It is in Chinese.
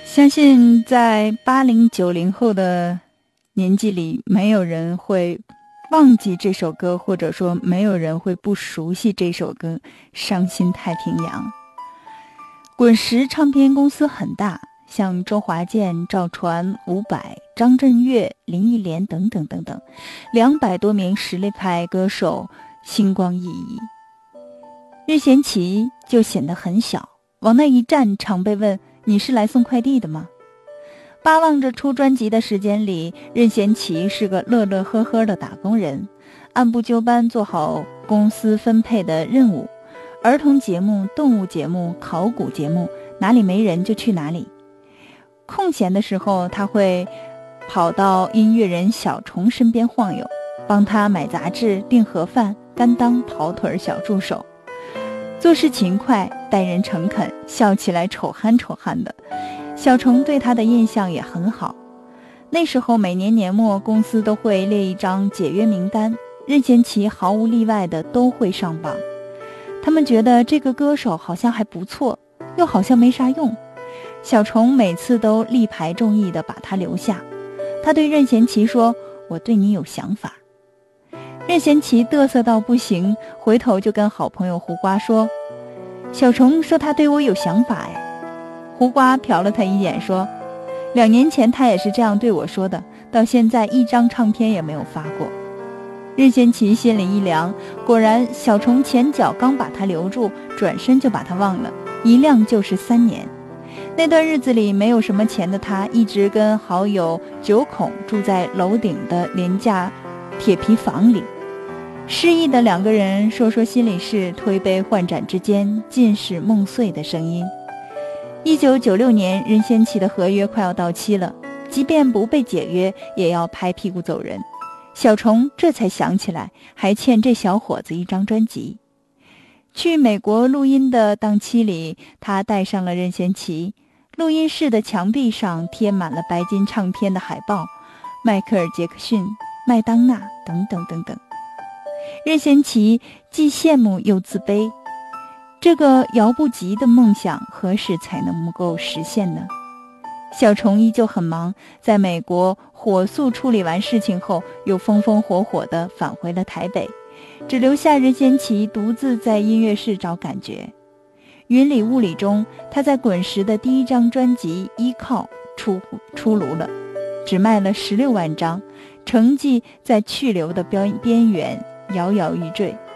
相信在80、90后的年纪里，没有人会忘记这首歌，或者说没有人会不熟悉这首歌《伤心太平洋》。滚石唱片公司很大，像周华健、赵传、伍佰、张震岳、林忆莲等等等等，200多名实力派歌手星光熠熠。任贤齐就显得很小，往那一站，常被问：你是来送快递的吗？巴望着出专辑的时间里，任贤齐是个乐乐呵呵的打工人，按部就班做好公司分配的任务，儿童节目、动物节目、考古节目，哪里没人就去哪里。空闲的时候，他会跑到音乐人小虫身边晃悠，帮他买杂志、订盒饭，甘当跑腿小助手。做事勤快，待人诚恳，笑起来丑憨丑憨的。小虫对他的印象也很好。那时候每年年末，公司都会列一张解约名单，任贤齐毫无例外的都会上榜。他们觉得这个歌手好像还不错，又好像没啥用。小虫每次都力排众议的把他留下。他对任贤齐说：我对你有想法。任贤齐嘚瑟到不行，回头就跟好朋友胡瓜说：小虫说他对我有想法哎。胡瓜瞟了他一眼说：2年前他也是这样对我说的，到现在一张唱片也没有发过。任贤齐心里一凉，果然小虫前脚刚把他留住，转身就把他忘了，一晾就是3年。那段日子里，没有什么钱的他，一直跟好友九孔住在楼顶的廉价铁皮房里。失意的2个人说说心里事，推杯换盏之间，尽是梦碎的声音。1996年，任贤齐的合约快要到期了，即便不被解约，也要拍屁股走人。小虫这才想起来，还欠这小伙子一张专辑。去美国录音的档期里，他带上了任贤齐。录音室的墙壁上贴满了白金唱片的海报，迈克尔·杰克逊、麦当娜等等等等。任贤齐既羡慕又自卑，这个遥不及的梦想何时才能够实现呢？小虫依旧很忙，在美国火速处理完事情后，又风风火火地返回了台北，只留下任贤齐独自在音乐室找感觉。云里雾里中，他在滚石的第1张专辑《依靠》出炉了，只卖了16万张，成绩在去留的边缘摇摇欲坠。